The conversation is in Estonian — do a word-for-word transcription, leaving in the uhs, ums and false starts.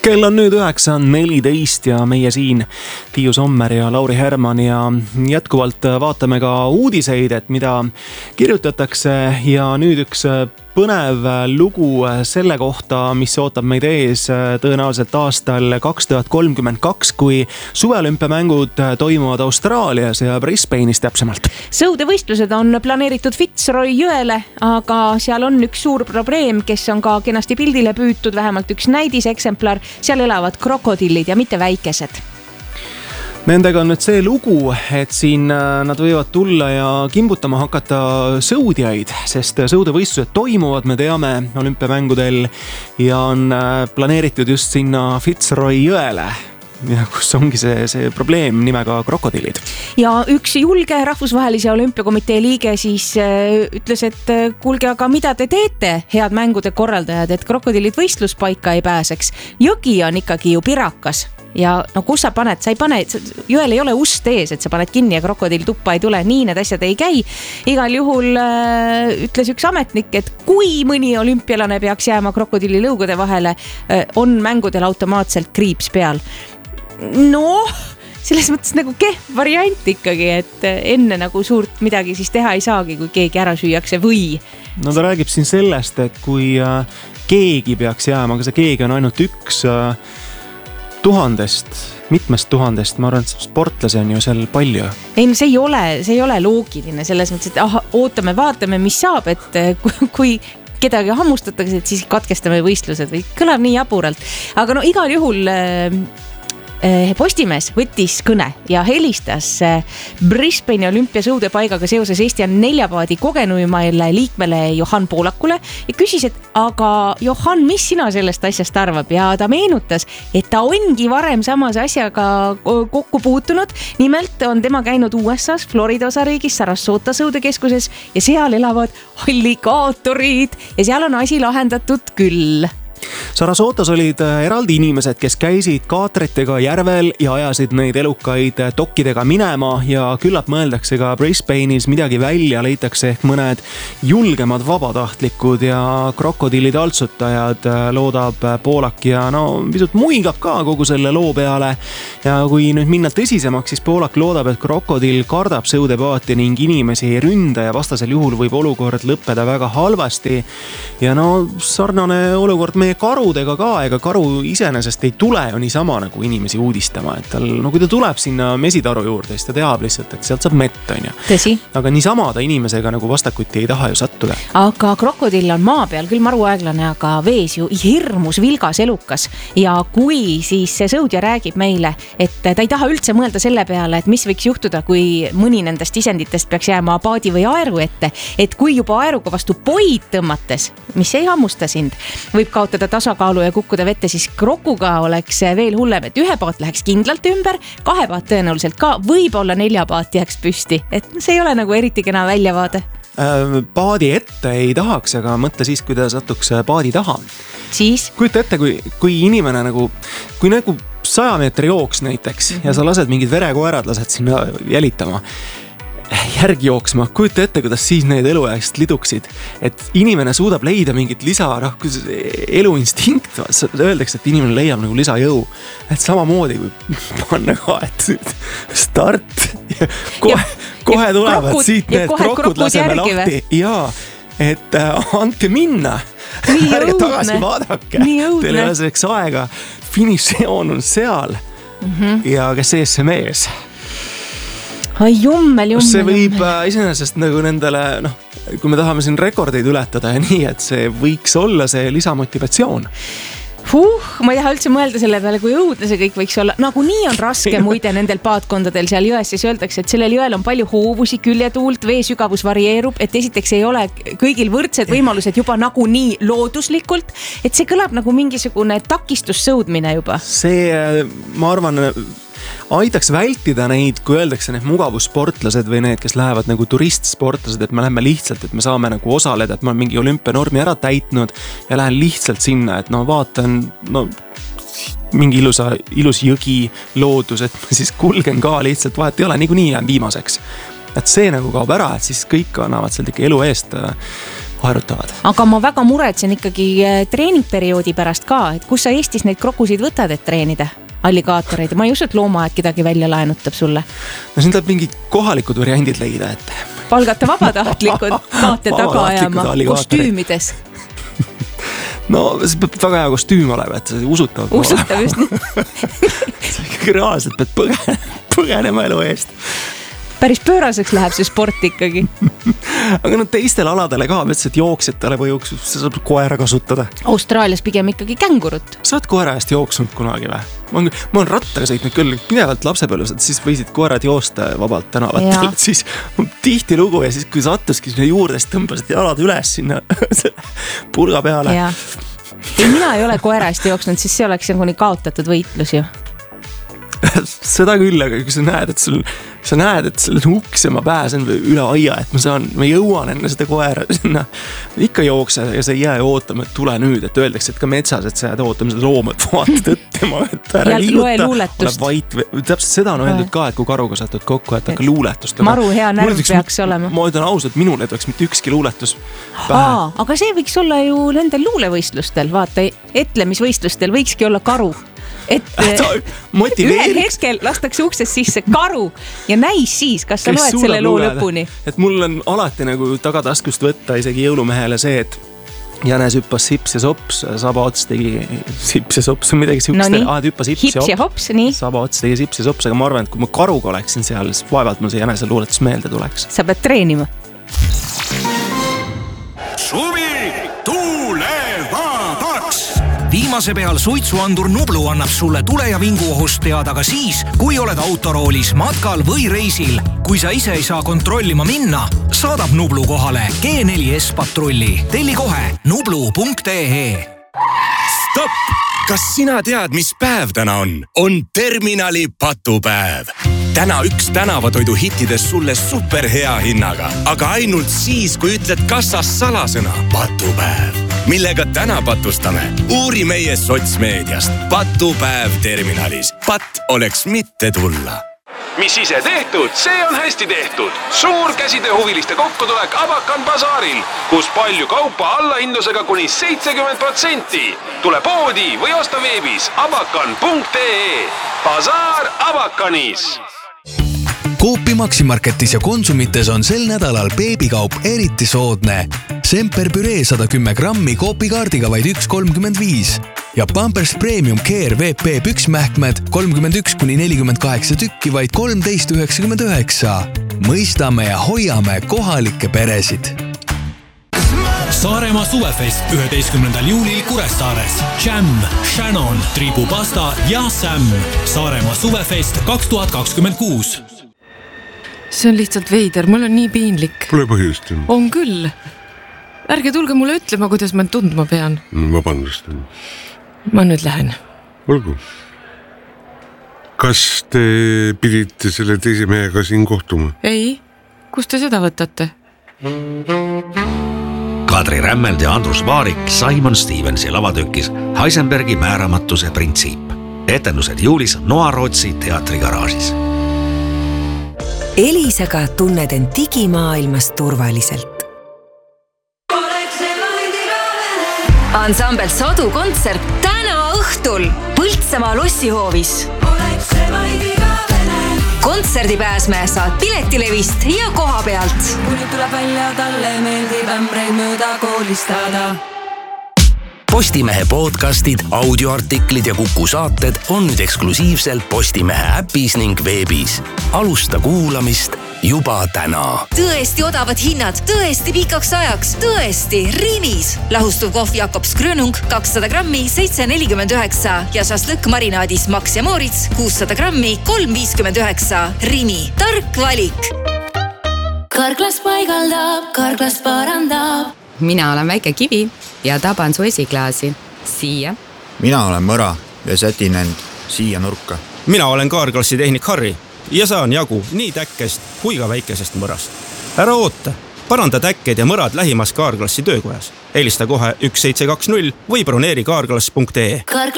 Kell on nüüd üheksa neliteist ja meie siin Tiiu Sommer ja Lauri Herman ja jätkuvalt vaatame ka uudiseid, et mida kirjutatakse ja nüüd üks põnev lugu selle kohta, mis ootab meid ees tõenäoliselt aastal kaks tuhat kolmkümmend kaks, kui suveolümpiamängud toimuvad Austraalias ja Brisbane'is täpsemalt. Sõudevõistlused on planeeritud Fitzroy jõele, aga seal on üks suur probleem, kes on ka kenasti pildile püütud, vähemalt üks näidiseksemplar. Seal elavad krokodillid ja mitte väikesed. Nendega on nüüd see lugu, et siin nad võivad tulla ja kimbutama hakata sõudjaid, sest sõudevõistlused toimuvad, me teame, olümpiamängudel ja on planeeritud just sinna Fitzroy jõele, ja kus ongi see, see probleem nimega krokodillid. Ja üks julge rahvusvahelise olümpiakomitee liige siis ütles, et kuulge, aga mida te teete, head mängude korraldajad, et krokodillid võistluspaika ei pääseks. Jõgi on ikkagi ju pirakas. Ja no kus sa paned, sa ei pane, jõel ei ole ust ees, et sa paned kinni ja krokodill tuppa ei tule, nii need asjad ei käi. Igal juhul äh, ütles üks ametnik, et kui mõni olümpialane peaks jääma krokodilli lõugude vahele, äh, on mängudel automaatselt kriips peal. No, selles mõttes nagu kehv variant ikkagi, et enne nagu suurt midagi siis teha ei saagi, kui keegi ära süüakse või. No ta räägib siin sellest, et kui äh, keegi peaks jääma, aga see keegi on ainult üks äh, tuhandest, mitmest tuhandest, ma arvan, et sportlasi on ju seal palju. Ei, no see ei ole, see ei ole loogiline selles mõttes, et aha, ootame, vaatame, mis saab, et kui kedagi hammustatakse, et siis katkestame võistlused või kõlab nii jaburalt. Aga no igal juhul Postimees võttis kõne ja helistas Brisbane olümpiasõudepaigaga seoses Eesti neljapaadi kogenuimaile liikmele Johan Poolakule ja küsis, et aga Johan, mis sina sellest asjast arvab? Ja ta meenutas, et ta ongi varem samas asjaga kokku puutunud. Nimelt on tema käinud U S A-s, Florida osariigis, Sarasota sõudekeskuses ja seal elavad alligaatorid ja seal on asi lahendatud küll. Sarasotas olid eraldi inimesed, kes käisid kaatritega järvel ja ajasid neid elukaid tokkidega minema ja küllap mõeldakse ka Brisbane'is midagi välja, leitakse ehk mõned julgemad vabatahtlikud ja krokodillid altsutajad, loodab Poolak ja no pisut muigab ka kogu selle loo peale. Ja kui nüüd minna tõsisemaks, siis Poolak loodab, et krokodill kardab sõudepaati ning inimesi ei ründa ja vastasel juhul võib olukord lõppeda väga halvasti. Ja no sarnane olukord meie karudega ka, ega karu iseenesest ei tule ju niisama nagu inimesi uudistama, et tal, no kui ta tuleb sinna mesitaru juurde, siis ta teab lihtsalt, et sealt saab mett, on ju. Tõsi. Aga niisama ta inimesega nagu vastakuti ei taha ju sattuda. Aga krokodill on maa peal, küll maruaeglane, aga vees ju hirmus vilgas elukas ja kui siis see sõudja räägib meile, et ta ei taha üldse mõelda selle peale, et mis võiks juhtuda, kui mõni nendest isenditest peaks jääma paadi või aeru ette, et kui juba aeruga vastu poid tõmmates, mis ei hammusta sind, võib kaotada tasakaalu ja kukkuda vette, siis krokuga oleks veel hullem, et ühe paat läheks kindlalt ümber, kahe paat tõenäoliselt ka, võib-olla nelja paat jääks püsti, et see ei ole nagu eriti kena väljavaade. Paadi ette ei tahaks, aga mõtle siis, kui ta satuks paadi taha. Siis? Kujuta ette, kui, kui inimene nagu, kui nagu saja meetri jooks näiteks mm-hmm. ja sa lased mingid verekoerad, lased sinna jälitama järgi jooksma, kujuta ette, kuidas siis need eluaegselt liduksid, et inimene suudab leida mingit lisa, noh, eluinstinkt, öeldakse, et inimene leiab nagu lisajõu, et samamoodi kui panna ka, et start ja kohe, ja, kohe ja tulevad krokud, siit need krokud laseme lahti ja et äh, andke minna ärge tagasi vaadake, teil ei ole selleks aega, finišioon on seal mm-hmm. ja kes ees see mees ai jummel, jummel. See võib iseenesest nagu nendele, noh, kui me tahame siin rekordeid ületada ja nii, et see võiks olla see lisamotivatsioon. Huh, ma ei taha üldse mõelda selle peale, kui õudne see kõik võiks olla. Nagu nii on raske muide nendel paatkondadel seal jões, siis öeldakse, et sellel jõel on palju hoovusi, küljetuult, vee sügavus varieerub, et esiteks ei ole kõigil võrdsed võimalused juba nagu nii looduslikult, et see kõlab nagu mingisugune takistussõudmine juba. See, ma arvan, aitaks vältida neid, kui öeldakse need mugavussportlased või need, kes lähevad nagu turistsportlased, et me läheme lihtsalt, et me saame nagu osaleda, et ma olen mingi olümpianormi ära täitnud ja lähen lihtsalt sinna, et no vaatan, no mingi ilusa, ilus jõgi, loodus, et ma siis kulgen ka lihtsalt, vahet ei ole, niikuinii jään viimaseks. Et see nagu kaob ära, et siis kõik annavad sealt ikka elu eest haerutavad. Aga ma väga muretsen ikkagi treeningperioodi pärast ka, et kus sa Eestis neid krokusid võtad, et treenida? Alligaatoreid ja ma ei usu, et loomaaed kedagi välja laenutab sulle. No siin tuleb mingid kohalikud variandid leida, et... Palgata vabatahtlikud kaate taga ajama kostüümides. No see peab väga hea kostüüm olema, et see usutav. Usutav just nii. See ikkagi reaalselt pead põgenema, põgenema elu eest. Päris pööraseks läheb see sport ikkagi. Aga no teistel aladele ka, mõtlesin, et jooksjatele või jooks, sa saab koera kasutada. Austraalias pigem ikkagi kängurut. Sa oled koera eest jooksnud kunagi või? Ma olen, ma olen rattaga sõitnud küll, pidevalt lapsepõlves, et siis võisid koerad joosta vabalt tänavatel. Siis tihti lugu ja siis kui sattuski sinna juurde, siis tõmbasid jalad üles sinna purga peale. Ja. Ei, mina ei ole koera eest jooksnud, siis see oleks nagu nii kaotatud võitlus ju. Seda küll, aga kui sa näed, et sul, sa näed, et sul on uks ja ma pääsen üle aia, et ma saan, ma jõuan enne seda koera sinna, ikka jookse ja sa ei jää ootama, et tule nüüd, et öeldakse, et ka metsas, et sa jääd ootama seda looma, et vaatad õttema, et ära liiguta, ole vait. Täpselt seda on öeldud ka, et kui karuga satud kokku, et hakka luuletust. Maru hea närv peaks olema. Ma ütlen ausalt, minul ei oleks mitte ükski luuletus pähe. Aa, aga see võiks olla ju nendel luulevõistlustel, vaata, etlemisvõistlustel võikski olla karu. Et ühel hetkel lastakse uksest sisse karu ja näis siis, kas sa loed selle loo lõpuni. Et mul on alati nagu tagataskust võtta isegi jõulumehele see, et Jänes hüppas sips ja sops, Saba ots tegi sips ja sops, midagi siukest. No nii, ah, hüppas hips ja hops, nii. Saba ots tegi sips ja sops, aga ma arvan, et kui ma karuga oleksin seal, siis vaevalt mul see Jänese luuletus meelde tuleks. Sa pead treenima. Suvi tulevadaks! Viimase peal suitsuandur Nublu annab sulle tule- ja vinguohust teada ka siis, kui oled autoroolis, matkal või reisil. Kui sa ise ei saa kontrollima minna, saadab Nublu kohale G neli S patrulli. Telli kohe nublu punkt ee. Stopp! Kas sina tead, mis päev täna on? On terminali patupäev. Täna üks tänavatoidu hittides sulle super hea hinnaga, aga ainult siis, kui ütled kassas salasõna patupäev. Millega täna patustame? Uuri meie sotsmeediast. Patupäev terminalis. Pat oleks mitte tulla. Mis ise tehtud, see on hästi tehtud. Suur käsitööhuviliste kokkutulek Abakan basaaril, kus palju kaupa allahindlusega kuni seitsekümmend protsenti. Tule poodi või osta veebis abakan punkt ee. Basaar Abakanis. Coopi Maximarketis ja Konsumites on sel nädalal beebikaup eriti soodne. Semper püree sada kümme grammi Coopi kaardiga vaid üks kolmkümmend viis. Ja Pampers Premium Care V P püksmähkmed kolmkümmend üks kuni nelikümmend kaheksa tükki vaid kolmteist üheksakümmend üheksa. Mõistame ja hoiame kohalikke peresid. Saaremaa suvefest üheteistkümnendal juulil Kuressaares. Jam, Shannon, Tribupasta ja Sam. Saaremaa suvefest kaks tuhat kakskümmend kuus. See on lihtsalt veider, mul on nii piinlik. Pole põhjust. On küll. Ärge tulge mulle ütlema, kuidas ma tundma pean. Vabandust. Ma nüüd lähen. Olgu. Kas te pidite selle teise mehega siin kohtuma? Ei, kus te seda võtate? Kadri Rämmeld ja Andrus Vaarik Simon Stevensi lavatükis Heisenbergi määramatuse printsiip. Etendused juulis Noarootsi teatrigaraažis. Elisaga tunned end digimaailmas turvaliselt. Ansambel Sadu kontsert täna õhtul Põltsamaa lossihoovis. Kontserdipääsme saad piletilevist ja koha pealt. Kuni tuleb välja, talle meeldib ämbreid mööda koolistada. Postimehe podcastid, audioartiklid ja Kuku saated on nüüd eksklusiivselt Postimehe äpis ning veebis. Alusta kuulamist juba täna. Tõesti odavad hinnad, tõesti pikaks ajaks, tõesti Rimis. Lahustuv kohv Jakobs Grönung kakssada grammi seitse nelikümmend üheksa ja šašlõkk marinaadis Max ja Moritz kuussada grammi kolm viiskümmend üheksa. Rimi, tark valik. Karklas paigaldab, karklas parandab. Mina olen väike kivi ja taban su esiklaasi. Siia. Mina olen mõra ja sätin end siia nurka. Mina olen kaarklassi tehnik Harri ja saan jagu nii täkkest kui ka väikesest mõrast. Ära oota, paranda täkked ja mõrad lähimas kaarklassi töökojas. Helista kohe üks seitse kaks null või broneeri kaarklass punkt ee.